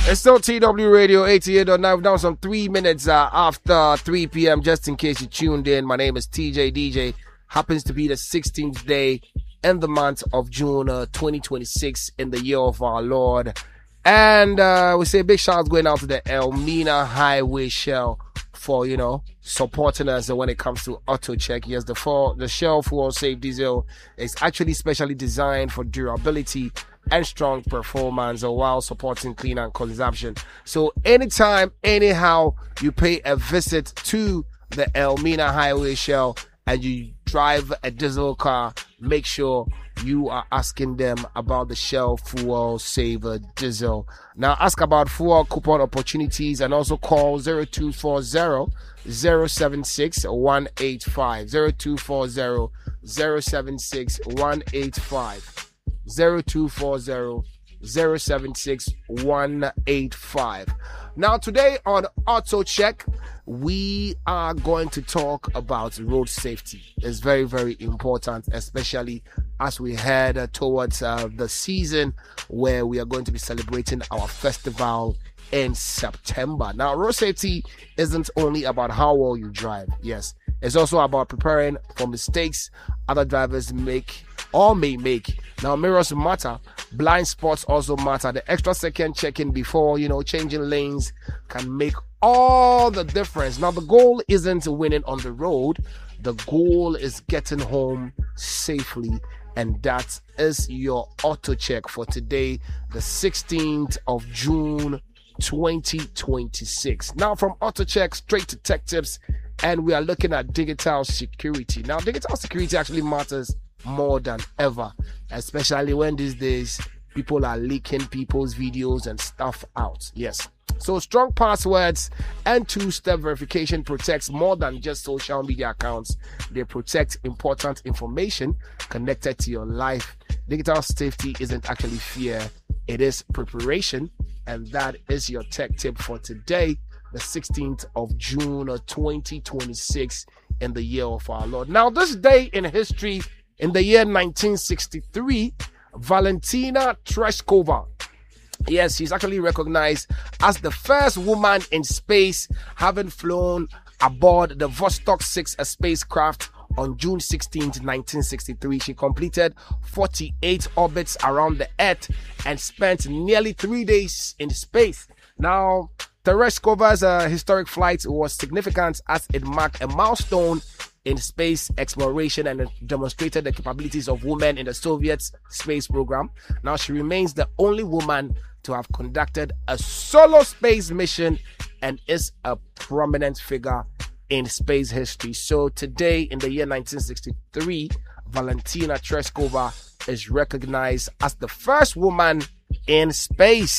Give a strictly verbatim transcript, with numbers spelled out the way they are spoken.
It's still T W Radio eighty-eight point nine. We're down some three minutes uh, after three p.m. Just in case you tuned in, my name is T J D J. Happens to be the sixteenth day in the month of June uh, twenty twenty-six in the year of our Lord. And uh, we say big shout out going out to the Elmina Highway Shell for, you know, supporting us when it comes to auto check. Yes, the for, the Shell Fuel Safe Diesel is actually specially designed for durability and strong performance while supporting clean and consumption. So anytime, anyhow, you pay a visit to the Elmina Highway Shell and you drive a diesel car, make sure you are asking them about the Shell Fuel Saver Diesel. Now ask about fuel coupon opportunities and also call zero two four zero, zero seven six, one eight five, zero two four zero, zero seven six, one eight five, zero two four zero, zero seven six, one eight five. Now today on Auto Check, we are going to talk about road safety. It's very, very important, especially as we head uh, towards uh, the season where we are going to be celebrating our festival in September. Now, road safety isn't only about how well you drive. Yes, it's also about preparing for mistakes other drivers make or may make. Now, mirrors matter. Blind spots also matter. The extra second checking before, you know, changing lanes can make all the difference. Now, the goal isn't winning on the road. The goal is getting home safely. And that is your auto check for today, the sixteenth of June, twenty twenty-six. Now, from auto check straight to tech tips, and we are looking at digital security. Now, digital security actually matters more than ever, especially when these days people are leaking people's videos and stuff out. Yes. So strong passwords and two-step verification protects more than just social media accounts. They protect important information connected to your life. Digital safety isn't actually fear, it is preparation. And that is your tech tip for today, the sixteenth of June, twenty twenty-six, in the year of our Lord. Now, this day in history, in the year nineteen sixty-three, Valentina Tereshkova, yes, she's actually recognized as the first woman in space, having flown aboard the Vostok six, a spacecraft, on June sixteenth, nineteen sixty-three. She completed forty-eight orbits around the Earth and spent nearly three days in space. Now, Tereshkova's uh, historic flight was significant as it marked a milestone in space exploration and demonstrated the capabilities of women in the Soviet space program. Now, she remains the only woman to have conducted a solo space mission and is a prominent figure in space history. So today, in the year nineteen sixty-three, Valentina Tereshkova is recognized as the first woman in space.